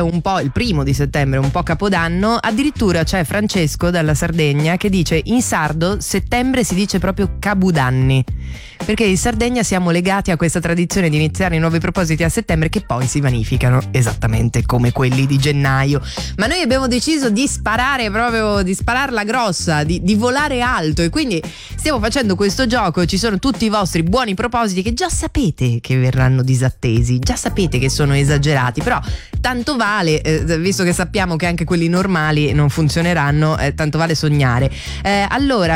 un po' il 1 settembre, un po' Capodanno. Addirittura c'è Francesco dalla Sardegna che dice: in sardo settembre si dice proprio Cabudanni, perché in Sardegna siamo legati a questa tradizione di iniziare i nuovi propositi a settembre, che poi si vanificano esattamente come quelli di gennaio. Ma noi abbiamo deciso di sparare, proprio di spararla grossa, di volare alto, e quindi stiamo facendo questo gioco. Ci sono tutti i vostri buoni propositi che già sapete che verranno disattesi, già sapete che sono esagerati, però tanto vale, visto che sappiamo che anche quelli normali non funzioneranno, tanto vale sognare. Allora